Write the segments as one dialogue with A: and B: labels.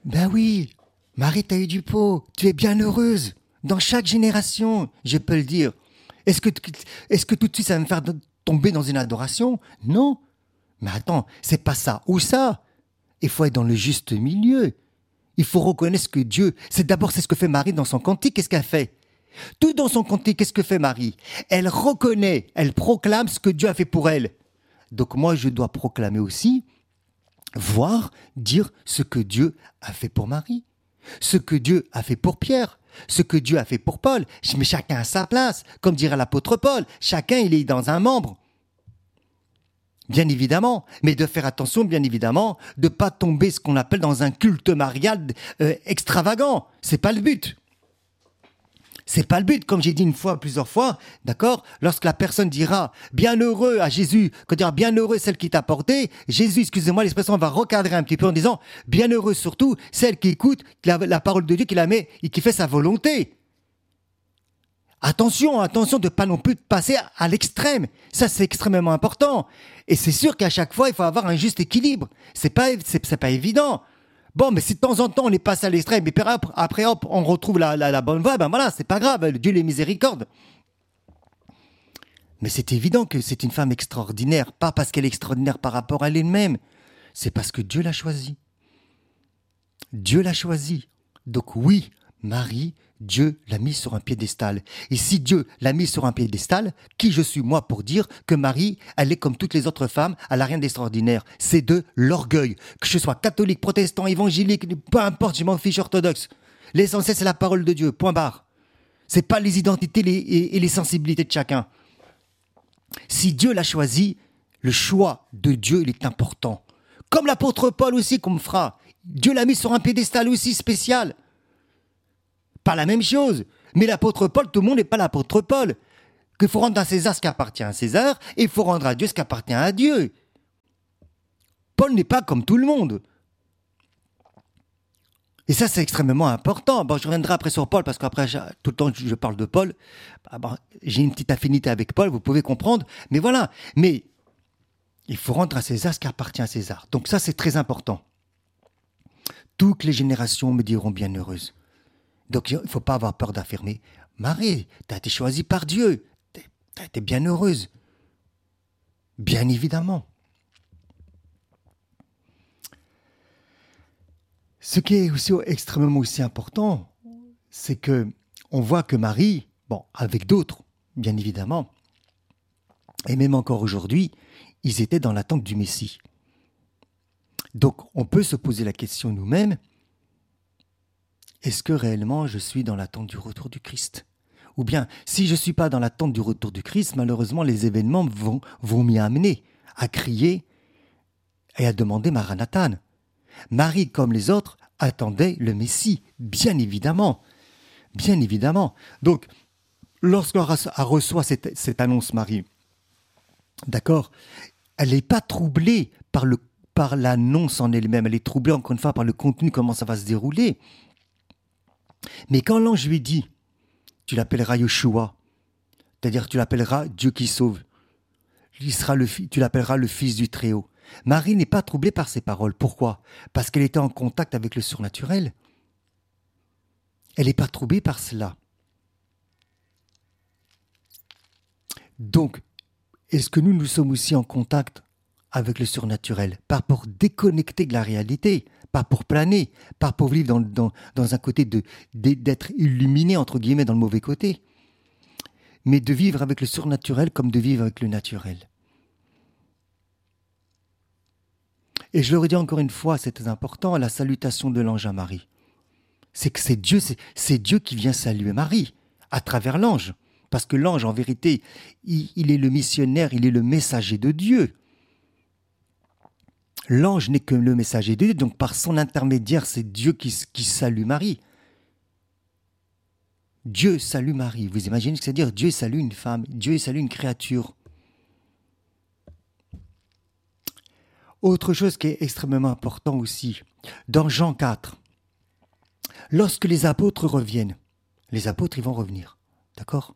A: Ben oui, Marie, t'as eu du pot. Tu es bien heureuse. Dans chaque génération, je peux le dire. Est-ce que, est-ce que tout de suite ça va me faire tomber dans une adoration? Non. Mais attends, c'est pas ça ou ça. Il faut être dans le juste milieu. Il faut reconnaître que Dieu, c'est ce que fait Marie dans son cantique. Qu'est-ce qu'elle fait? Tout dans son cantique, qu'est-ce que fait Marie? Elle reconnaît, elle proclame ce que Dieu a fait pour elle. Donc moi, je dois proclamer aussi, voir, dire ce que Dieu a fait pour Marie, ce que Dieu a fait pour Pierre, ce que Dieu a fait pour Paul. Mais chacun a sa place, comme dirait l'apôtre Paul. Chacun, il est dans un membre. Bien évidemment, mais de faire attention, bien évidemment, de ne pas tomber ce qu'on appelle dans un culte marial extravagant. C'est pas le but. C'est pas le but, comme j'ai dit plusieurs fois, d'accord? Lorsque la personne dira bienheureux à Jésus, quand dira bienheureux celle qui t'a porté, Jésus, excusez-moi, l'expression va recadrer un petit peu en disant bienheureux surtout celle qui écoute la parole de Dieu, qui la met et qui fait sa volonté. Attention de ne pas non plus passer à l'extrême. Ça, c'est extrêmement important. Et c'est sûr qu'à chaque fois, il faut avoir un juste équilibre. C'est pas évident. Bon, mais si de temps en temps, on est passé à l'extrême, et puis après, hop, on retrouve la bonne voie, ben voilà, c'est pas grave, Dieu les miséricorde. Mais c'est évident que c'est une femme extraordinaire, pas parce qu'elle est extraordinaire par rapport à elle-même, c'est parce que Dieu l'a choisie. Dieu l'a choisie. Donc oui, Marie, Dieu l'a mise sur un piédestal. Et si Dieu l'a mise sur un piédestal, qui je suis moi pour dire que Marie, elle est comme toutes les autres femmes, elle n'a rien d'extraordinaire. C'est de l'orgueil. Que je sois catholique, protestant, évangélique, peu importe, je m'en fiche orthodoxe. L'essentiel, c'est la parole de Dieu, point barre. C'est pas les identités et les sensibilités de chacun. Si Dieu l'a choisi, le choix de Dieu, il est important. Comme l'apôtre Paul aussi, qu'on me fera. Dieu l'a mis sur un piédestal aussi spécial. Pas la même chose. Mais l'apôtre Paul, tout le monde n'est pas l'apôtre Paul. Qu'il faut rendre à César ce qui appartient à César, et il faut rendre à Dieu ce qui appartient à Dieu. Paul n'est pas comme tout le monde. Et ça, c'est extrêmement important. Bon, je reviendrai après sur Paul, parce qu'après, tout le temps, je parle de Paul. J'ai une petite affinité avec Paul, vous pouvez comprendre. Mais voilà. Mais il faut rendre à César ce qui appartient à César. Donc ça, c'est très important. Toutes les générations me diront bienheureuse. Donc, il ne faut pas avoir peur d'affirmer « Marie, tu as été choisie par Dieu. Tu as été bien heureuse. » Bien évidemment. Ce qui est aussi extrêmement aussi important, c'est que on voit que Marie, bon, avec d'autres, bien évidemment, et même encore aujourd'hui, ils étaient dans l'attente du Messie. Donc, on peut se poser la question nous-mêmes, est-ce que réellement je suis dans l'attente du retour du Christ? Ou bien, si je ne suis pas dans l'attente du retour du Christ, malheureusement, les événements vont m'y amener à crier et à demander Maranathan. Marie, comme les autres, attendait le Messie, bien évidemment. Bien évidemment. Donc, lorsqu'elle reçoit cette annonce, Marie, d'accord, elle n'est pas troublée par l'annonce en elle-même, elle est troublée encore une fois par le contenu, comment ça va se dérouler. Mais quand l'ange lui dit, tu l'appelleras Yeshua, c'est-à-dire tu l'appelleras Dieu qui sauve, tu l'appelleras le Fils du Très-Haut. Marie n'est pas troublée par ces paroles. Pourquoi? Parce qu'elle était en contact avec le surnaturel. Elle n'est pas troublée par cela. Donc, est-ce que nous sommes aussi en contact avec le surnaturel? Pas pour déconnecter de la réalité, pas pour planer, pas pour vivre dans un côté d'être illuminé, entre guillemets, dans le mauvais côté, mais de vivre avec le surnaturel comme de vivre avec le naturel. Et je le redis encore une fois, c'est très important, la salutation de l'ange à Marie. C'est que c'est Dieu qui vient saluer Marie, à travers l'ange. Parce que l'ange, en vérité, il est le missionnaire, il est le messager de Dieu. L'ange n'est que le messager de Dieu, donc par son intermédiaire, c'est Dieu qui salue Marie. Dieu salue Marie. Vous imaginez ce que c'est-à-dire? Dieu salue une femme, Dieu salue une créature. Autre chose qui est extrêmement important aussi, dans Jean 4, lorsque les apôtres reviennent, les apôtres, ils vont revenir, d'accord?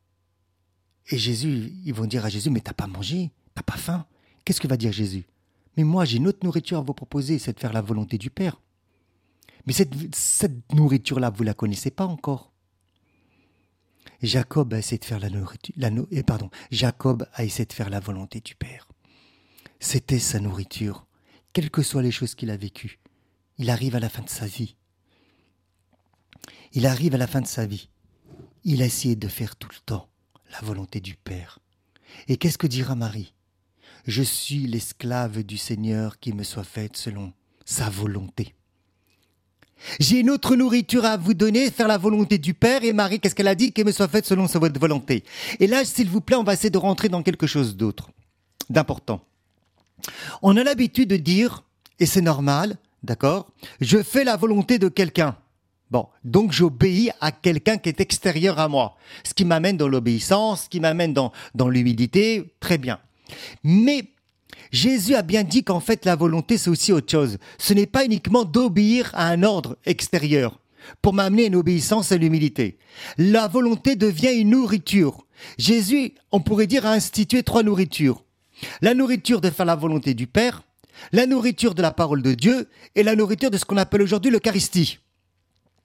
A: Et Jésus, ils vont dire à Jésus, mais t'as pas mangé, t'as pas faim. Qu'est-ce que va dire Jésus? Mais moi, j'ai une autre nourriture à vous proposer, c'est de faire la volonté du Père. Mais cette nourriture-là, vous ne la connaissez pas encore. Jacob a essayé de faire Jacob a essayé de faire la volonté du Père. C'était sa nourriture, quelles que soient les choses qu'il a vécues. Il arrive à la fin de sa vie. Il a essayé de faire tout le temps la volonté du Père. Et qu'est-ce que dira Marie ? Je suis l'esclave du Seigneur, qui me soit faite selon sa volonté. J'ai une autre nourriture à vous donner, faire la volonté du Père. Et Marie, qu'est-ce qu'elle a dit ? Qu'elle me soit faite selon sa volonté. Et là, s'il vous plaît, on va essayer de rentrer dans quelque chose d'autre, d'important. On a l'habitude de dire, et c'est normal, d'accord ? Je fais la volonté de quelqu'un. Bon, donc j'obéis à quelqu'un qui est extérieur à moi. Ce qui m'amène dans l'obéissance, ce qui m'amène dans l'humilité, très bien. Mais Jésus a bien dit qu'en fait la volonté c'est aussi autre chose. Ce n'est pas uniquement d'obéir à un ordre extérieur pour m'amener à une obéissance et à l'humilité. La volonté devient une nourriture. Jésus, on pourrait dire, a institué 3 nourritures. La nourriture de faire la volonté du Père, la nourriture de la parole de Dieu et la nourriture de ce qu'on appelle aujourd'hui l'Eucharistie. D'accord ?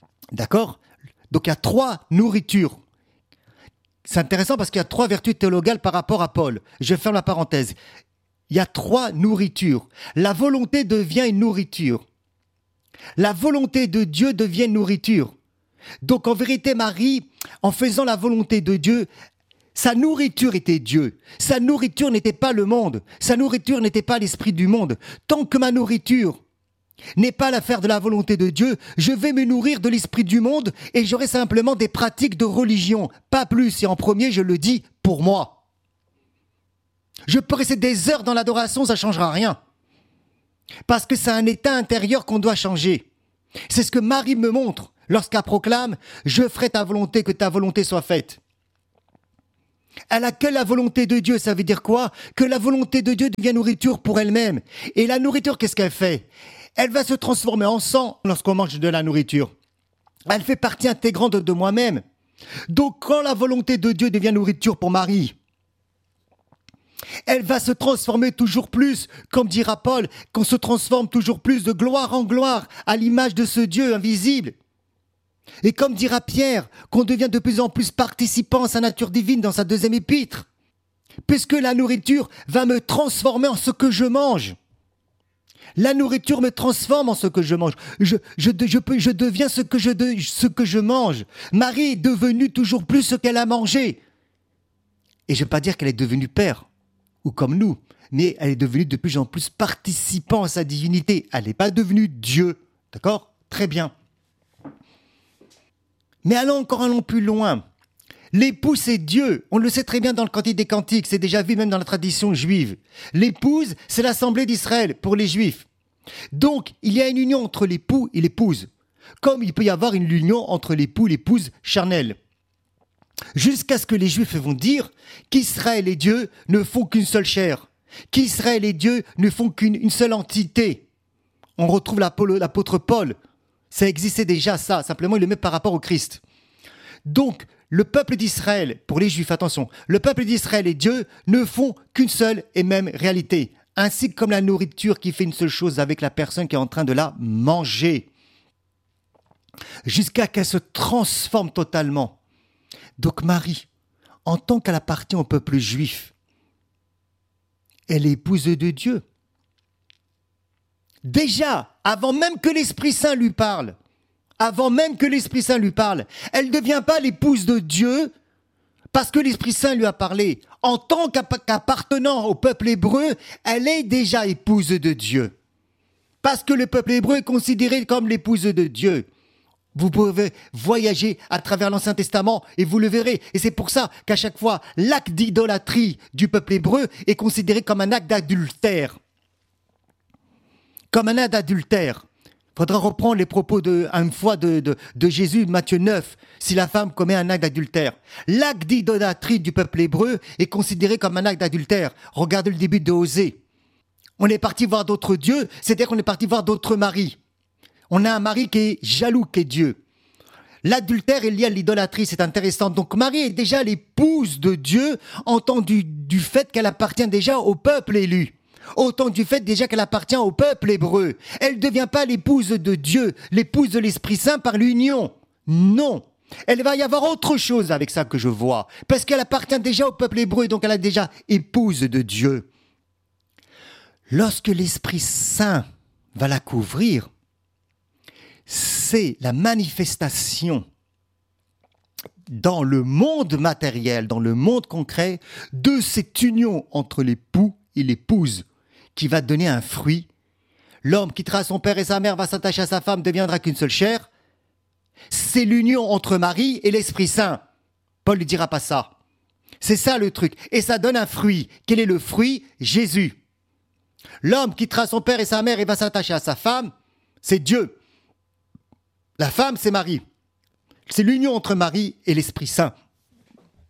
A: Donc il y a 3 nourritures. C'est intéressant parce qu'il y a 3 vertus théologales par rapport à Paul. Je ferme la parenthèse. Il y a 3 nourritures. La volonté devient une nourriture. La volonté de Dieu devient une nourriture. Donc en vérité, Marie, en faisant la volonté de Dieu, sa nourriture était Dieu. Sa nourriture n'était pas le monde. Sa nourriture n'était pas l'esprit du monde. Tant que ma nourriture n'est pas l'affaire de la volonté de Dieu, je vais me nourrir de l'esprit du monde et j'aurai simplement des pratiques de religion. Pas plus. Et en premier, je le dis pour moi. Je peux rester des heures dans l'adoration, ça ne changera rien. Parce que c'est un état intérieur qu'on doit changer. C'est ce que Marie me montre lorsqu'elle proclame « Je ferai ta volonté, que ta volonté soit faite ». Elle a que la volonté de Dieu, ça veut dire quoi ? Que la volonté de Dieu devient nourriture pour elle-même. Et la nourriture, qu'est-ce qu'elle fait ? Elle va se transformer en sang lorsqu'on mange de la nourriture. Elle fait partie intégrante de moi-même. Donc quand la volonté de Dieu devient nourriture pour Marie, elle va se transformer toujours plus, comme dira Paul, qu'on se transforme toujours plus de gloire en gloire à l'image de ce Dieu invisible. Et comme dira Pierre, qu'on devient de plus en plus participant à sa nature divine dans sa 2e épître, puisque la nourriture va me transformer en ce que je mange. La nourriture me transforme en ce que je mange. Je deviens ce que je mange. Marie est devenue toujours plus ce qu'elle a mangé. Et je ne veux pas dire qu'elle est devenue père, ou comme nous, mais elle est devenue de plus en plus participant à sa divinité. Elle n'est pas devenue Dieu. D'accord ? Très bien. Mais allons plus loin. L'époux, c'est Dieu. On le sait très bien dans le Cantique des Cantiques. C'est déjà vu même dans la tradition juive. L'épouse, c'est l'assemblée d'Israël pour les Juifs. Donc, il y a une union entre l'époux et l'épouse. Comme il peut y avoir une union entre l'époux et l'épouse charnelle. Jusqu'à ce que les Juifs vont dire qu'Israël et Dieu ne font qu'une seule chair. Qu'Israël et Dieu ne font qu'une seule entité. On retrouve l'apôtre Paul. Ça existait déjà, ça. Simplement, il le met par rapport au Christ. Donc, le peuple d'Israël, pour les Juifs, attention, le peuple d'Israël et Dieu ne font qu'une seule et même réalité. Ainsi que comme la nourriture qui fait une seule chose avec la personne qui est en train de la manger. Jusqu'à qu'elle se transforme totalement. Donc Marie, en tant qu'elle appartient au peuple juif, elle est épouse de Dieu. Déjà, avant même que l'Esprit Saint lui parle, elle ne devient pas l'épouse de Dieu parce que l'Esprit Saint lui a parlé. En tant qu'appartenant au peuple hébreu, elle est déjà épouse de Dieu. Parce que le peuple hébreu est considéré comme l'épouse de Dieu. Vous pouvez voyager à travers l'Ancien Testament et vous le verrez. Et c'est pour ça qu'à chaque fois, l'acte d'idolâtrie du peuple hébreu est considéré comme un acte d'adultère. Comme un acte d'adultère. Il faudra reprendre les propos de Jésus, Matthieu 9, si la femme commet un acte d'adultère. L'acte d'idolâtrie du peuple hébreu est considéré comme un acte d'adultère. Regardez le début de Osée. On est parti voir d'autres dieux, c'est-à-dire qu'on est parti voir d'autres maris. On a un mari qui est jaloux, qui est Dieu. L'adultère est lié à l'idolâtrie, c'est intéressant. Donc Marie est déjà l'épouse de Dieu, entendu du fait qu'elle appartient déjà au peuple élu. Autant du fait déjà qu'elle appartient au peuple hébreu. Elle ne devient pas l'épouse de Dieu, l'épouse de l'Esprit Saint par l'union. Non. Elle va y avoir autre chose avec ça que je vois. Parce qu'elle appartient déjà au peuple hébreu, donc elle est déjà épouse de Dieu. Lorsque l'Esprit Saint va la couvrir, c'est la manifestation dans le monde matériel, dans le monde concret, de cette union entre l'époux et l'épouse qui va donner un fruit. L'homme quittera son père et sa mère, va s'attacher à sa femme, deviendra qu'une seule chair. C'est l'union entre Marie et l'Esprit Saint. Paul ne dira pas ça. C'est ça le truc. Et ça donne un fruit. Quel est le fruit? Jésus. L'homme quittera son père et sa mère et va s'attacher à sa femme. C'est Dieu. La femme, c'est Marie. C'est l'union entre Marie et l'Esprit Saint.